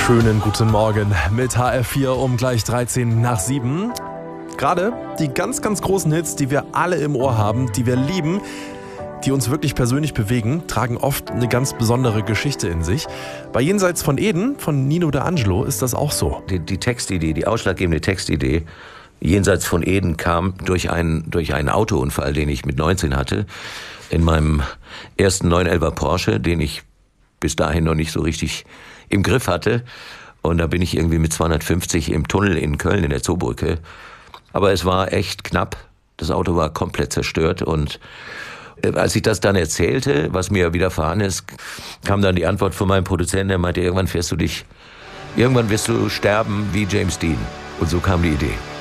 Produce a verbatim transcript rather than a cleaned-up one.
Schönen guten Morgen mit H F vier um gleich dreizehn nach sieben. Gerade die ganz, ganz großen Hits, die wir alle im Ohr haben, die wir lieben, die uns wirklich persönlich bewegen, tragen oft eine ganz besondere Geschichte in sich. Bei Jenseits von Eden von Nino D'Angelo ist das auch so. Die, die Textidee, die ausschlaggebende Textidee, Jenseits von Eden, kam durch einen, durch einen Autounfall, den ich mit neunzehn hatte, in meinem ersten neun elfer Porsche, den ich bis dahin noch nicht so richtig im Griff hatte. Und da bin ich irgendwie mit zweihundertfünfzig im Tunnel in Köln in der Zoobrücke. Aber es war echt knapp. Das Auto war komplett zerstört. Und als ich das dann erzählte, was mir widerfahren ist, kam dann die Antwort von meinem Produzenten, der meinte, irgendwann fährst du dich, irgendwann wirst du sterben wie James Dean. Und so kam die Idee.